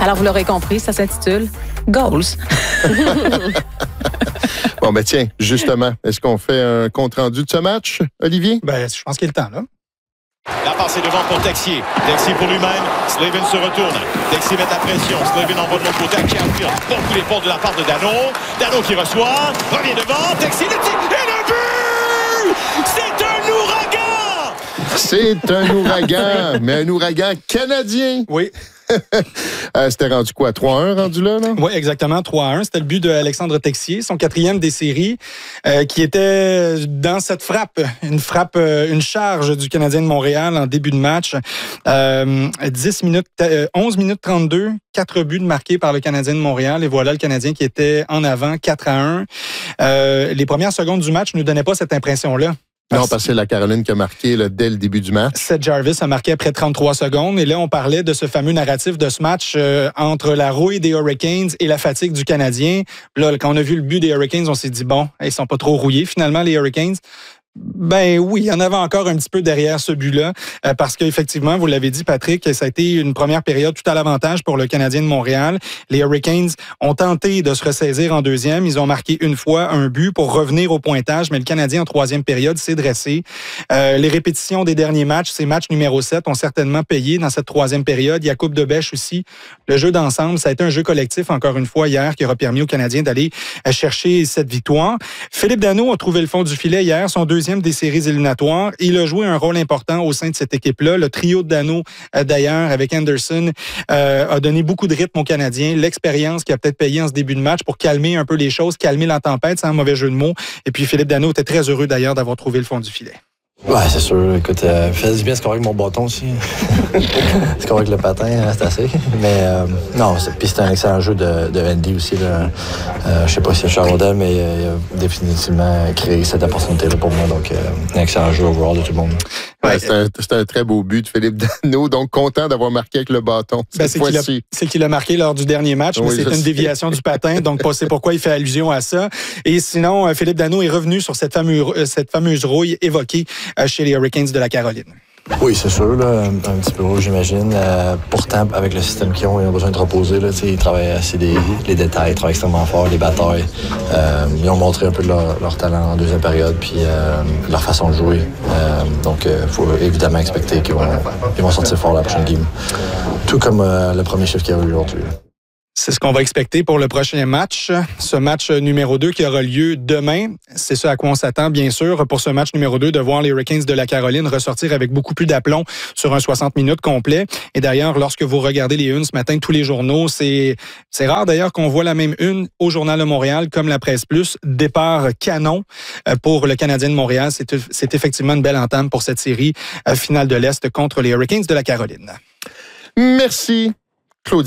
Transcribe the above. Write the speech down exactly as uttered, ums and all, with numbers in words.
Alors, vous l'aurez compris, ça s'intitule Goals. Bon, ben tiens, justement, est-ce qu'on fait un compte-rendu de ce match, Olivier? Ben, je pense qu'il est le temps, là. La passe est devant pour Texier. Texier pour lui-même. Slavin se retourne. Texier met la pression. Slavin envoie de l'autre côté à Caulfield. Bon coup d'épaule de la part de Dano. Dano qui reçoit. Revient devant. Texier le tir. Et le but! C'est un ouragan! C'est un ouragan, mais un ouragan canadien. Oui. euh, c'était rendu quoi? trois un rendu là? là? Oui, exactement. trois à un. C'était le but d'Alexandre Texier, son quatrième des séries, euh, qui était dans cette frappe, une frappe, euh, une charge du Canadien de Montréal en début de match. Euh, dix minutes, euh, onze minutes trente-deux, quatre buts marqués par le Canadien de Montréal. Et voilà le Canadien qui était en avant, quatre à un. Euh, les premières secondes du match ne nous donnaient pas cette impression-là. Non, parce que c'est la Caroline qui a marqué là, dès le début du match. Seth Jarvis a marqué après trente-trois secondes. Et là, on parlait de ce fameux narratif de ce match euh, entre la rouille des Hurricanes et la fatigue du Canadien. Là, quand on a vu le but des Hurricanes, on s'est dit, bon, ils sont pas trop rouillés, finalement, les Hurricanes. Ben oui, il y en avait encore un petit peu derrière ce but-là, euh, parce qu'effectivement, vous l'avez dit, Patrick, ça a été une première période tout à l'avantage pour le Canadien de Montréal. Les Hurricanes ont tenté de se ressaisir en deuxième. Ils ont marqué une fois un but pour revenir au pointage, mais le Canadien en troisième période s'est dressé. Euh, les répétitions des derniers matchs, ces matchs numéro sept, ont certainement payé dans cette troisième période. Il y a Coupe de Bèche aussi. Le jeu d'ensemble, ça a été un jeu collectif, encore une fois, hier, qui aura permis aux Canadiens d'aller chercher cette victoire. Philippe Danault a trouvé le fond du filet hier, son deuxième des séries éliminatoires. Il a joué un rôle important au sein de cette équipe-là. Le trio de Danault, euh, d'ailleurs, avec Anderson, euh, a donné beaucoup de rythme aux Canadiens. L'expérience qui a peut-être payé en ce début de match pour calmer un peu les choses, calmer la tempête, sans un mauvais jeu de mots. Et puis Philippe Danault était très heureux, d'ailleurs, d'avoir trouvé le fond du filet. Ouais, c'est sûr. Écoute, euh, fais du bien scorer avec mon bâton aussi. Scorer avec le patin, c'est assez. Mais euh, non, c'est, puis c'était un excellent jeu de, de Andy aussi. Là. Euh, je sais pas si c'est Charles, mais euh, il a définitivement créé cette opportunité-là pour moi. Donc, euh, un excellent jeu overall de tout le monde. Ouais, c'était, un, c'était un très beau but de Philippe Danault, donc content d'avoir marqué avec le bâton. Ben, c'est, qu'il a, c'est qu'il a marqué lors du dernier match, mais oui, c'est une sais. déviation du patin, donc c'est pourquoi il fait allusion à ça. Et sinon, Philippe Danault est revenu sur cette fameuse, cette fameuse rouille évoquée chez les Hurricanes de la Caroline. Oui, c'est sûr, là, un, un petit peu rouge, j'imagine. Euh, pourtant, avec le système qu'ils ont, ils ont besoin de reposer. Là, ils travaillent assez des, les détails, ils travaillent extrêmement fort, les batailles. Euh, ils ont montré un peu de leur, leur talent en deuxième période, puis euh, leur façon de jouer. Euh, donc, il euh, faut évidemment expecter qu'ils vont, ils vont sortir fort la prochaine game. Tout comme euh, le premier chiffre qu'il y a eu aujourd'hui. Là. C'est ce qu'on va expecter pour le prochain match. Ce match numéro deux qui aura lieu demain. C'est ce à quoi on s'attend, bien sûr, pour ce match numéro deux, de voir les Hurricanes de la Caroline ressortir avec beaucoup plus d'aplomb sur un soixante minutes complet. Et d'ailleurs, lorsque vous regardez les unes ce matin, tous les journaux, c'est, c'est rare d'ailleurs qu'on voit la même une au Journal de Montréal comme la Presse Plus. Départ canon pour le Canadien de Montréal. C'est, c'est effectivement une belle entame pour cette série finale de l'Est contre les Hurricanes de la Caroline. Merci.